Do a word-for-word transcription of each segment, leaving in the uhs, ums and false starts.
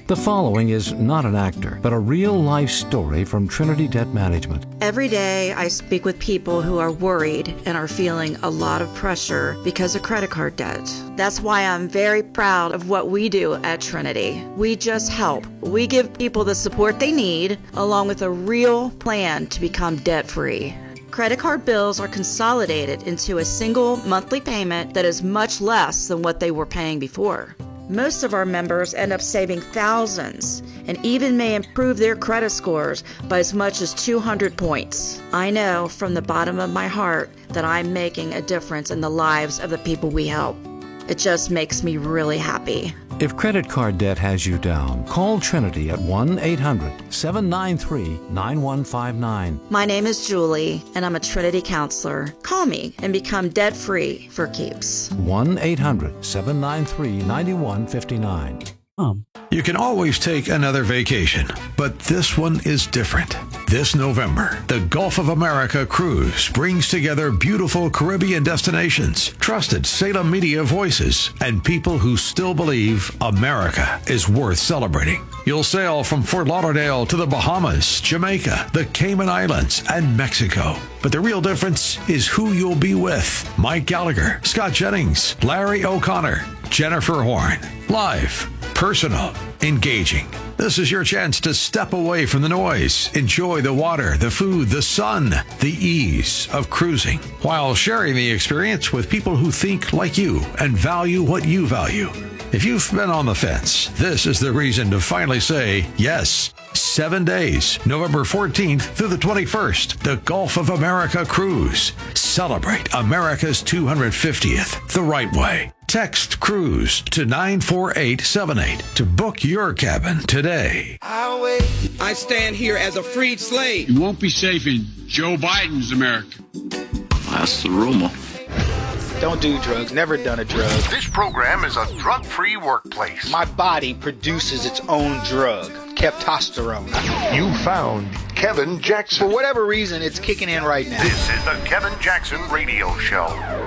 The following is not an actor, but a real-life story from Trinity Debt Management. Every day I speak with people who are worried and are feeling a lot of pressure because of credit card debt. That's why I'm very proud of what we do at Trinity. We just help. We give people the support they need, along with a real plan to become debt-free. Credit card bills are consolidated into a single monthly payment that is much less than what they were paying before. Most of our members end up saving thousands and even may improve their credit scores by as much as two hundred points. I know from the bottom of my heart that I'm making a difference in the lives of the people we help. It just makes me really happy. If credit card debt has you down, call Trinity at one eight hundred, seven nine three, nine one five nine. My name is Julie, and I'm a Trinity counselor. Call me and become debt-free for keeps. one eight hundred, seven nine three, nine one five nine. Um. You can always take another vacation, but this one is different. This November, the Gulf of America Cruise brings together beautiful Caribbean destinations, trusted Salem media voices, and people who still believe America is worth celebrating. You'll sail from Fort Lauderdale to the Bahamas, Jamaica, the Cayman Islands, and Mexico. But the real difference is who you'll be with. Mike Gallagher, Scott Jennings, Larry O'Connor, Jennifer Horn. Live, personal, engaging. This is your chance to step away from the noise, enjoy the water, the food, the sun, the ease of cruising, while sharing the experience with people who think like you and value what you value. If you've been on the fence, this is the reason to finally say yes. Seven days, November fourteenth through the twenty-first, the Gulf of America Cruise. Celebrate America's two hundred fiftieth the right way. Text CRUISE to nine four eight seven eight to book your cabin today. I stand here as a freed slave. You won't be safe in Joe Biden's America. That's the rumor. Don't do drugs. Never done a drug. This program is a drug-free workplace. My body produces its own drug, ketosterone. You found Kevin Jackson. For whatever reason, it's kicking in right now. This is the Kevin Jackson Radio Show.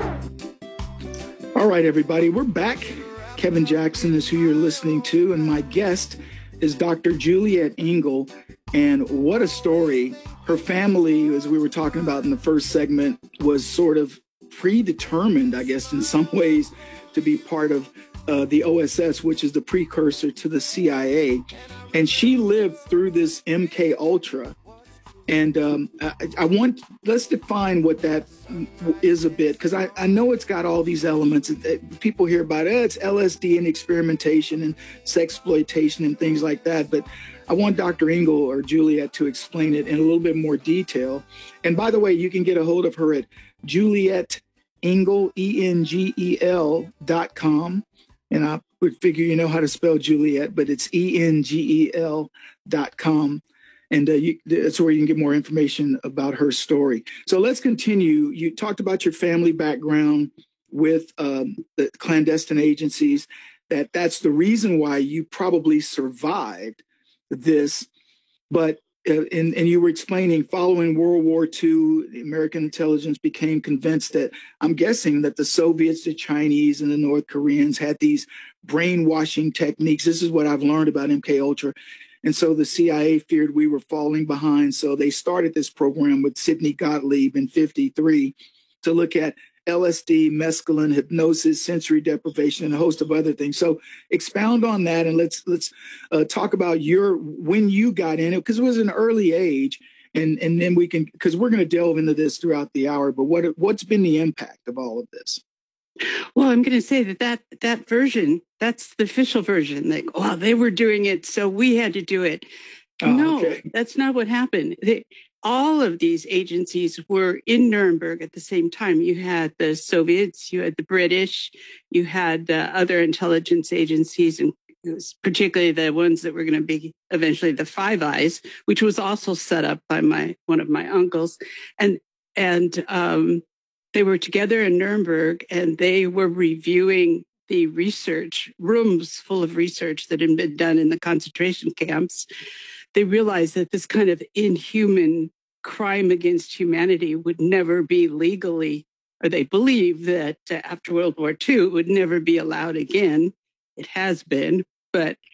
All right, everybody, we're back. Kevin Jackson is who you're listening to, and my guest is Doctor Juliet Engel. And what a story. Her family, as we were talking about in the first segment, was sort of predetermined, I guess, in some ways, to be part of uh, the O S S, which is the precursor to the C I A. And she lived through this M K Ultra. And um, I, I want, let's define what that is a bit, because I, I know it's got all these elements. People hear about it, it's L S D and experimentation and sexploitation and things like that. But I want Doctor Engel or Juliet to explain it in a little bit more detail. And by the way, you can get a hold of her at Juliet Engel, E N G E L dot com. And I would figure you know how to spell Juliet, but it's E N G E L dot com. And uh, you, that's where you can get more information about her story. So let's continue. You talked about your family background with um, the clandestine agencies, that that's the reason why you probably survived this. But uh, and, and you were explaining following World War Two, the American intelligence became convinced that, I'm guessing that the Soviets, the Chinese, and the North Koreans had these brainwashing techniques. This is what I've learned about M K Ultra. And so the C I A feared we were falling behind. So they started this program with Sidney Gottlieb in fifty-three to look at L S D, mescaline, hypnosis, sensory deprivation, and a host of other things. So expound on that, and let's let's uh, talk about your when you got in it, because it was an early age, and and then we can, because we're going to delve into this throughout the hour. But what what's been the impact of all of this? Well, I'm going to say that, that that version, that's the official version. Like, oh, they were doing it, so we had to do it. Oh, no, okay. That's not what happened. They, all of these agencies were in Nuremberg at the same time. You had the Soviets, you had the British, you had uh, other intelligence agencies, and it was particularly the ones that were going to be eventually the Five Eyes, which was also set up by my one of my uncles. And, and, um, they were together in Nuremberg, and they were reviewing the research, rooms full of research that had been done in the concentration camps. They realized that this kind of inhuman crime against humanity would never be legally, or they believed that uh, after World War Two, it would never be allowed again. It has been, but